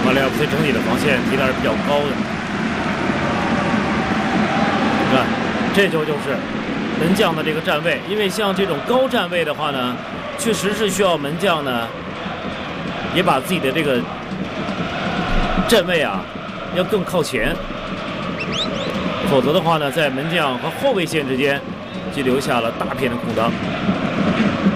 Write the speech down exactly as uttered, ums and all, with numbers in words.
马里亚普森整体的防线提的是比较高的。你看，这就就是门将的这个站位，因为像这种高站位的话呢，确实是需要门将呢，也把自己的这个站位啊要更靠前，否则的话呢，在门将和后卫线之间就留下了大片的空当。